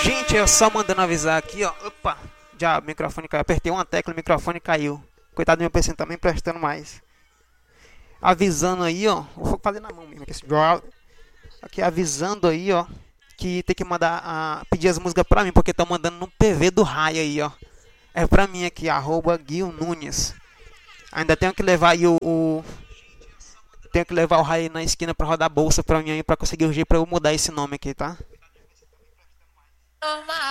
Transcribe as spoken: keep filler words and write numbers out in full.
Gente, eu só mandando avisar aqui, ó. Opa, já o microfone caiu. Apertei uma tecla, o microfone caiu. Coitado do meu P C, não tá nem prestando mais. Avisando aí, ó. Vou fazer na mão mesmo. Esse aqui avisando aí, ó. Que tem que mandar, a, pedir as músicas pra mim, porque estão mandando no P V do Raio aí, ó. É pra mim aqui, arroba Gil Nunes. Ainda tenho que levar aí o, o... Tenho que levar o Raio na esquina pra rodar a bolsa pra mim aí, pra conseguir o jeito pra eu mudar esse nome aqui, tá?